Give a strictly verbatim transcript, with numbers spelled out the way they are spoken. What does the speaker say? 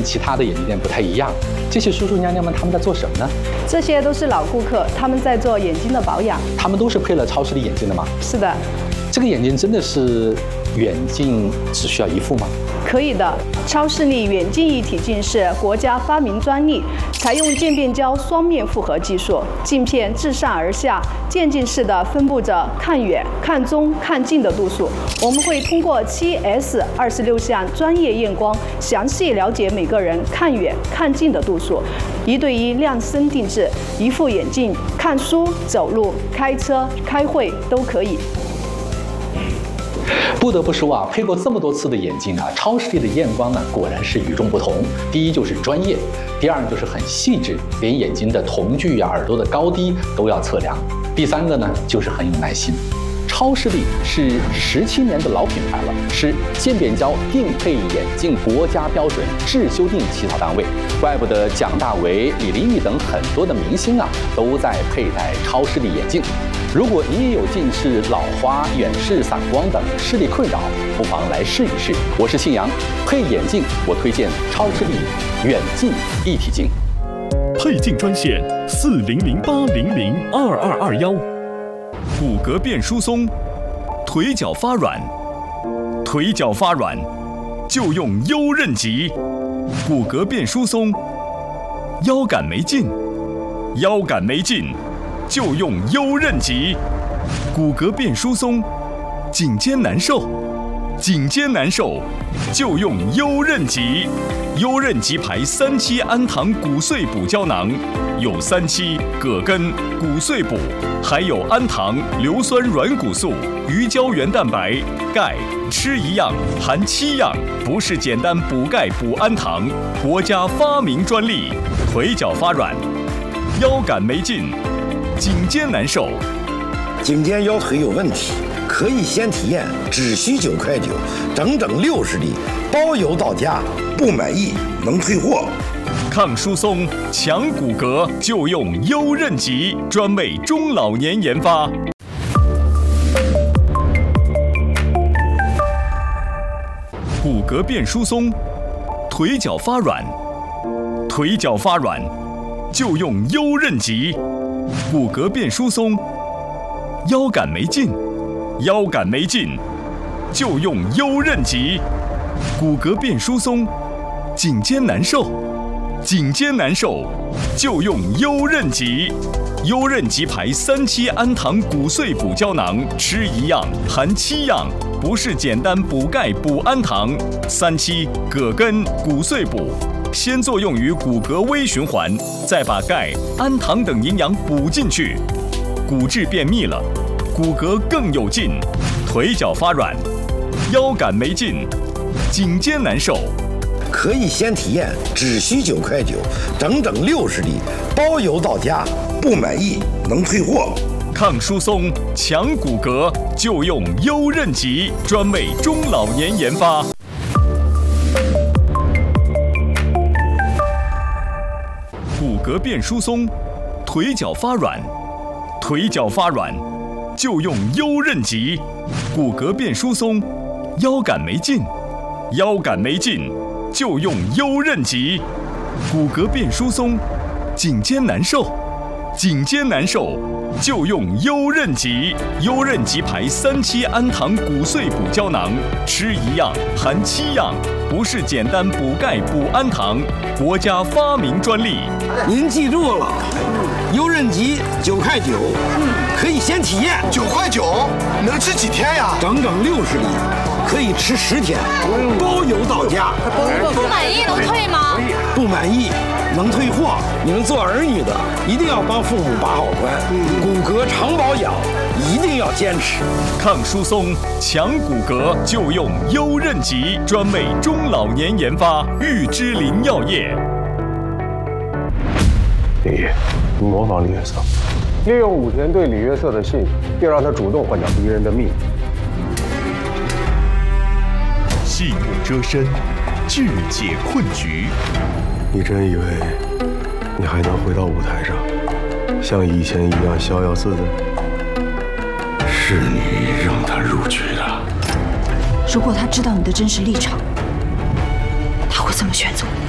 其他的眼镜店不太一样。这些叔叔娘娘们他们在做什么呢？ 这些都是老顾客，他们在做眼睛的保养。 他们都是配了超视力眼镜的吗？ 是的。 这个眼镜真的是远近只需要一副吗？ 可以的，超视力远近一体镜是国家发明专利，采用渐变胶双面复合技术，镜片自上而下渐进式的分布着看远、看中、看近的度数。我们会通过 七 S 二十六项专业验光，详细了解每个人看远、看近的度数，一对一量身定制，一副眼镜看书、走路、开车、开会都可以。 不得不说啊，配过这么多次的眼镜啊，超视力的验光呢，果然是与众不同。第一就是专业，第二呢就是很细致，连眼睛的瞳距啊、耳朵的高低都要测量。第三个呢就是很有耐心。超视力是十七年的老品牌了，是渐变胶定配眼镜国家标准质修订起草单位，怪不得蒋大为、李玲玉等很多的明星啊都在佩戴超视力眼镜。如果你也有近视、老花、远视、散光等视力困扰，不妨来试一试。我是信阳，配眼镜我推荐超视力远近一体镜。 配镜专线四零零八零零二二二幺。骨骼变疏松，腿脚发软，腿脚发软就用优韧极。骨骼变疏松，腰杆没劲，腰杆没劲就用优韧极。骨骼变疏松，颈肩难受，颈肩难受就用优韧极。优韧极牌三七氨糖骨碎补胶囊，有三七、葛根、骨碎补，还有氨糖、硫酸软骨素、鱼胶原蛋白、钙，吃一样含七样，不是简单补钙补氨糖，国家发明专利。腿脚发软，腰杆没劲，颈肩难受， 颈肩腰腿有问题，可以先体验，只需九块九，整整六十粒，包邮到家，不满意能退货。 抗疏松、强骨骼就用优韧极，专为中老年研发。骨骼变疏松，腿脚发软，腿脚发软就用优韧极。骨骼变疏松，腰杆没劲，腰杆没劲就用优韧极。骨骼变疏松，颈肩难受，颈肩难受就用优韧极。优韧极牌三七氨糖骨碎补胶囊，吃一样含七样，不是简单补钙补氨糖。三七、葛根、骨碎补，先作用于骨骼微循环，再把钙、氨糖等营养补进去，骨质变密了，骨骼更有劲。腿脚发软，腰杆没劲，颈肩难受， 可以先体验，只需九块九，整整六十粒，包邮到家，不满意能退货。 抗疏松、强骨骼就用优韧极，专为中老年研发。骨骼变疏松，腿脚发软，腿脚发软就用优韧极。骨骼变疏松，腰杆没劲，腰杆没劲就用优韧极。骨骼变疏松，颈肩难受，颈肩难受就用优韧极。优韧极牌三七氨糖骨碎补胶囊，吃一样含七样，不是简单补钙补氨糖，国家发明专利。 您记住了，优韧极九块九，可以先体验。 九块九能吃几天呀？ 整整六十粒，可以吃十天，包邮到家。 不满意能退吗？ 不满意能退货。你们做儿女的一定要帮父母把好关，骨骼常保养一定要坚持。 抗疏松、强骨骼就用优韧极，专为中老年研发。玉芝林药业。 李烨，你模仿李约瑟，利用武田对李约瑟的信，并让他主动换掉敌人的命。 细目遮身，智解困局。 你真以为你还能回到舞台上，像以前一样逍遥自在？ 是你让他入局的。 如果他知道你的真实立场，他会怎么选择？